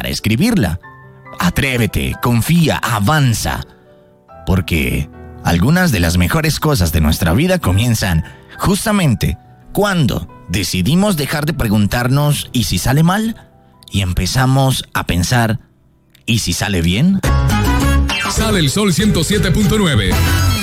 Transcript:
para escribirla. Atrévete, confía, avanza. Porque algunas de las mejores cosas de nuestra vida comienzan justamente cuando decidimos dejar de preguntarnos ¿y si sale mal? Y empezamos a pensar ¿y si sale bien? Sale el Sol 107.9.